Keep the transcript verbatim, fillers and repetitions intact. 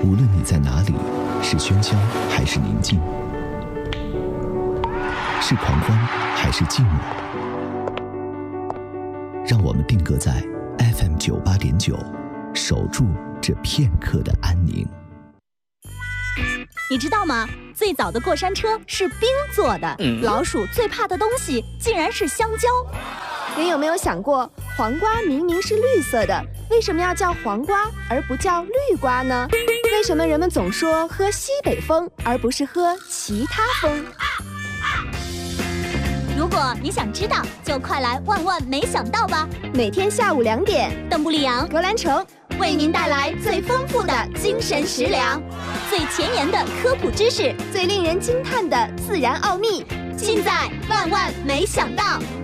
无论你在哪里，是喧嚣还是宁静，是狂欢还是寂寞，让我们定格在 F M 九八点九，守住这片刻的安宁。 你知道吗？最早的过山车是冰做的，嗯、老鼠最怕的东西竟然是香蕉。 你有没有想过，黄瓜明明是绿色的，为什么要叫黄瓜而不叫绿瓜呢？为什么人们总说喝西北风而不是喝其他风？ 如果你想知道，就快来万万没想到吧！ 每天下午两点， 邓布利扬、 格兰城为您带来最丰富的精神食粮，最前沿的科普知识， 最令人惊叹的自然奥秘， 尽在万万没想到。